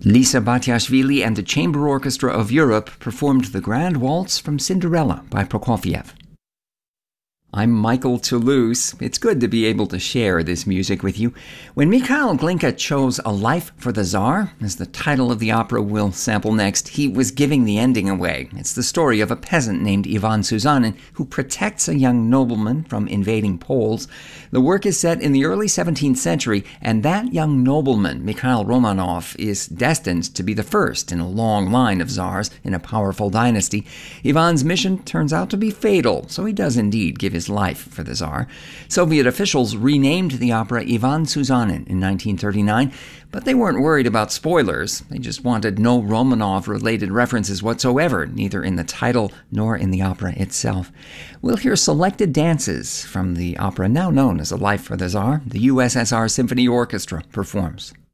Lisa Batiashvili and the Chamber Orchestra of Europe performed the Grand Waltz from Cinderella by Prokofiev. I'm Michael Toulouse. It's good to be able to share this music with you. When Mikhail Glinka chose A Life for the Tsar, as the title of the opera we'll sample next, he was giving the ending away. It's the story of a peasant named Ivan Suzanin who protects a young nobleman from invading Poles. The work is set in the early 17th century, and that young nobleman, Mikhail Romanov, is destined to be the first in a long line of Tsars in a powerful dynasty. Ivan's mission turns out to be fatal, so he does indeed give his life for the Tsar. Soviet officials renamed the opera Ivan Suzanin in 1939, but they weren't worried about spoilers. They just wanted no Romanov-related references whatsoever, neither in the title nor in the opera itself. We'll hear selected dances from the opera now known as A Life for the Tsar. The USSR Symphony Orchestra performs.